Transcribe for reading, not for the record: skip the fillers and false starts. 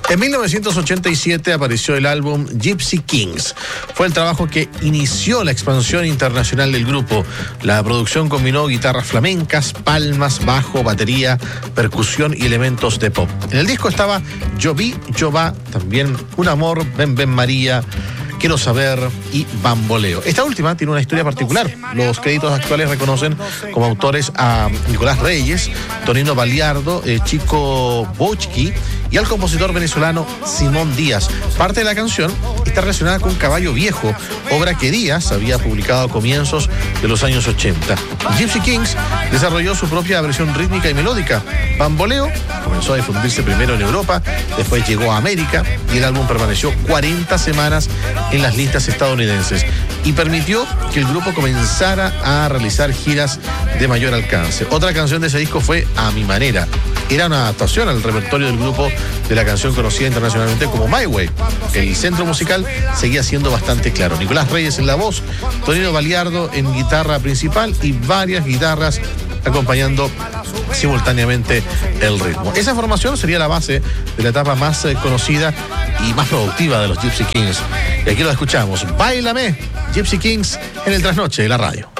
En 1987 apareció el álbum Gypsy Kings. Fue el trabajo que inició la expansión internacional del grupo. La producción combinó guitarras flamencas, palmas, bajo, batería, percusión y elementos de pop. En el disco estaba Yo Vi, Yo Va, también Un Amor, Ven Ven María, Quiero Saber y Bamboleo. Esta última tiene una historia particular. Los créditos actuales reconocen como autores a Nicolás Reyes, Tonino Baliardo, Chico Bochki y al compositor venezolano Simón Díaz. Parte de la canción está relacionada con Caballo Viejo, obra que Díaz había publicado a comienzos de los años 80. Gypsy Kings desarrolló su propia versión rítmica y melódica. Bamboleo comenzó a difundirse primero en Europa, después llegó a América y el álbum permaneció 40 semanas en las listas estadounidenses y permitió que el grupo comenzara a realizar giras de mayor alcance. Otra canción de ese disco fue A Mi Manera. Era una adaptación al repertorio del grupo de la canción conocida internacionalmente como My Way. El centro musical seguía siendo bastante claro. Nicolás Reyes en la voz, Tonino Baliardo en guitarra principal y varias guitarras acompañando simultáneamente el ritmo. Esa formación sería la base de la etapa más conocida y más productiva de los Gypsy Kings. Y aquí lo escuchamos. Báilame, Gypsy Kings en el trasnoche de la radio.